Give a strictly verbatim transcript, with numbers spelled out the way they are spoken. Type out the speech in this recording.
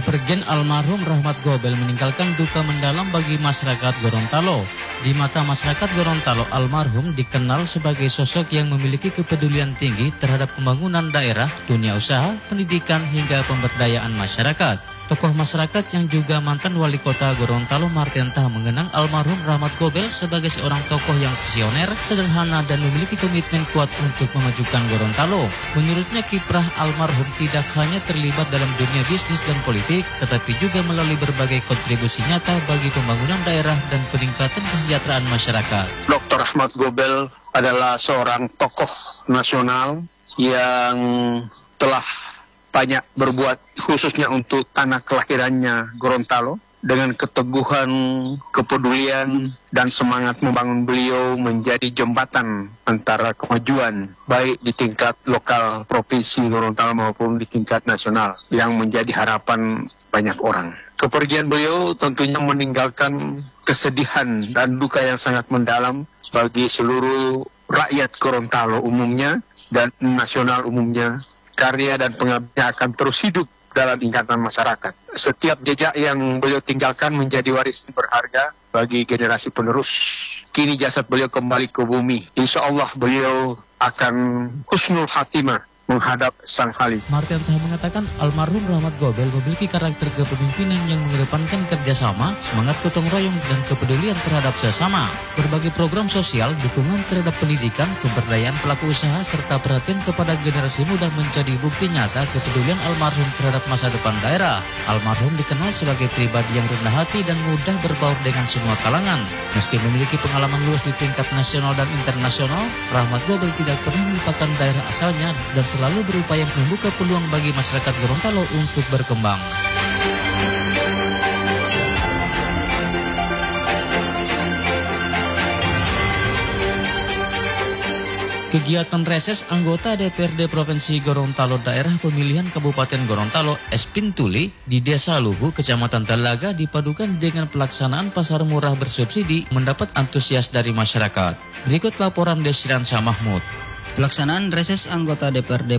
Kepergian almarhum Rahmat Gobel meninggalkan duka mendalam bagi masyarakat Gorontalo. Di mata masyarakat Gorontalo, almarhum dikenal sebagai sosok yang memiliki kepedulian tinggi terhadap pembangunan daerah, dunia usaha, pendidikan, hingga pemberdayaan masyarakat. Tokoh masyarakat yang juga mantan wali kota Gorontalo Martin Tah mengenang almarhum Rahmat Gobel sebagai seorang tokoh yang visioner, sederhana, dan memiliki komitmen kuat untuk memajukan Gorontalo. Menurutnya, kiprah almarhum tidak hanya terlibat dalam dunia bisnis dan politik, tetapi juga melalui berbagai kontribusi nyata bagi pembangunan daerah dan peningkatan kesejahteraan masyarakat. Doktor Rahmat Gobel adalah seorang tokoh nasional yang telah banyak berbuat khususnya untuk tanah kelahirannya Gorontalo. Dengan keteguhan, kepedulian, dan semangat membangun beliau menjadi jembatan antara kemajuan baik di tingkat lokal provinsi Gorontalo maupun di tingkat nasional yang menjadi harapan banyak orang. Kepergian beliau tentunya meninggalkan kesedihan dan duka yang sangat mendalam bagi seluruh rakyat Gorontalo umumnya dan nasional umumnya. Karya dan pengabdiannya akan terus hidup dalam ingatan masyarakat. Setiap jejak yang beliau tinggalkan menjadi warisan berharga bagi generasi penerus. Kini jasad beliau kembali ke bumi. Insya Allah beliau akan husnul khatimah menghadap Sang Khalik. Martin Tah mengatakan almarhum Rahmat Gobel memiliki karakter kepemimpinan yang mengedepankan kerjasama, semangat gotong royong, dan kepedulian terhadap sesama. Berbagai program sosial, dukungan terhadap pendidikan, pemberdayaan pelaku usaha, serta perhatian kepada generasi muda menjadi bukti nyata kepedulian almarhum terhadap masa depan daerah. Almarhum dikenal sebagai pribadi yang rendah hati dan mudah berbaur dengan semua kalangan. Meski memiliki pengalaman luas di tingkat nasional dan internasional, Rahmat Gobel tidak pernah melupakan daerah asalnya dan selalu berupaya membuka peluang bagi masyarakat Gorontalo untuk berkembang. Kegiatan reses anggota D P R D Provinsi Gorontalo Daerah Pemilihan Kabupaten Gorontalo Espintuli di Desa Luhu, Kecamatan Talaga dipadukan dengan pelaksanaan pasar murah bersubsidi mendapat antusias dari masyarakat. Berikut laporan Desiran Syah Mahmud. Pelaksanaan reses anggota D P R D